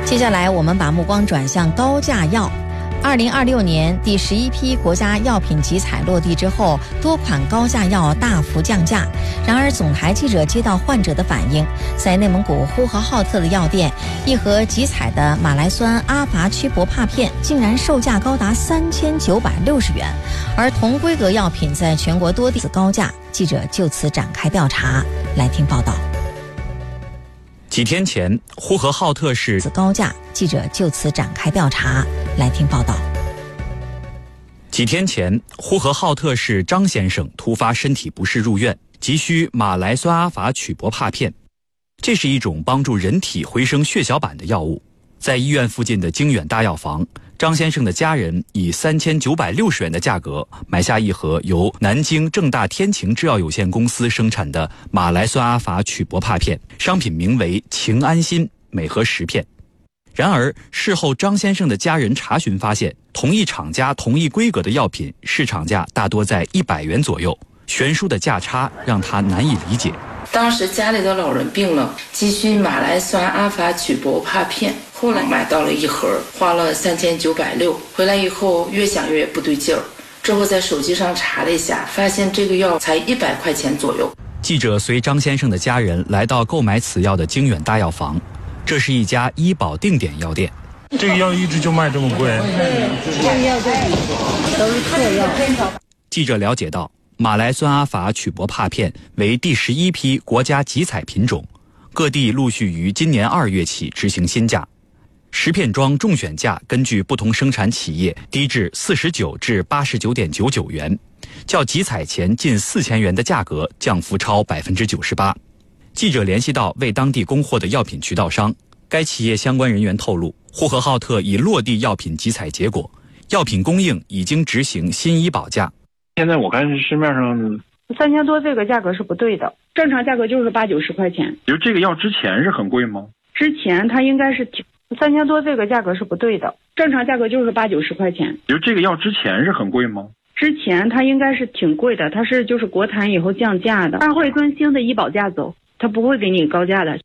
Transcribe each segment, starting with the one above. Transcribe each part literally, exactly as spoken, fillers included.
接下来我们把目光转向高价药。二零二六年第十一批国家药品集采落地之后，多款高价药大幅降价。然而总台记者接到患者的反映，在内蒙古呼和浩特的药店，一盒集采的马来酸阿伐曲博帕片竟然售价高达三千九百六十元，而同规格药品在全国多地高价。记者就此展开调查，来听报道。 几天前，呼和浩特市高价，记者就此展开调查，来听报道。 几天前，呼和浩特市张先生突发身体不适入院，急需马来酸阿伐曲博帕片。这是一种帮助人体回升血小板的药物。在医院附近的京远大药房，张先生的家人以三千九百六十元的价格买下一盒由南京正大天晴制药有限公司生产的马来酸阿伐曲博帕片，商品名为晴安心，每盒十片。然而事后张先生的家人查询发现，同一厂家同一规格的药品市场价大多在一百元左右，悬殊的价差让他难以理解。 当时家里的老人病了，急需马来酸阿伐曲博帕片，后来买到了一盒，花了三千九百六。回来以后越想越不对劲儿，之后在手机上查了一下，发现这个药才一百块钱左右。 记者随张先生的家人来到购买此药的京远大药房，这是一家医保定点药店。 这个药一直就卖这么贵？ 对，这个药就是都是特药。 记者了解到，马来酸阿伐曲博帕片为第十一批国家集采品种，各地陆续于今年二月起执行新价。十片装中选价根据不同生产企业低至四十九至八十九点九九元，较集采前近四千元的价格降幅超百分之九十八。记者联系到为当地供货的药品渠道商，该企业相关人员透露，呼和浩特已落地药品集采结果，药品供应已经执行新医保价。 现在我看市面上三千多这个价格是不对的，正常价格就是八九十块钱。 就这个药之前是很贵吗？ 之前它应该是挺三千多这个价格是不对的，正常价格就是八九十块钱。 就这个药之前是很贵吗？ 之前它应该是挺贵的，它是就是国产以后降价的，它会跟新的医保价走，它不会给你高价的。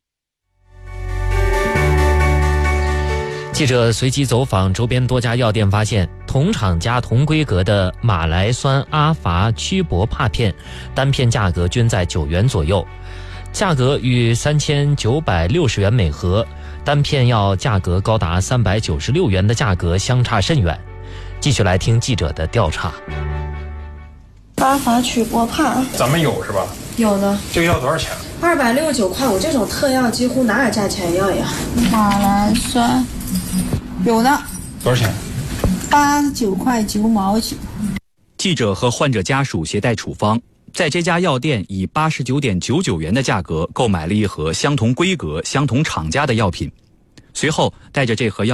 记者随即走访周边多家药店，发现同厂家同规格的马来酸阿伐曲博帕片单片价格均在九元左右，价格与三千九百六十元每盒单片药价格高达三百九十六元的价格相差甚远。继续来听记者的调查。 阿伐曲博帕咱们有是吧？ 有的。 这个药多少钱？ 二百六十九块，我这种特药几乎哪点价钱要呀？马来酸有的。 多少钱？ 八十九块九毛九。 记者和患者家属携带处方，在这家药店以八十九点九九元的价格购买了一盒相同规格、相同厂家的药品，随后带着这盒药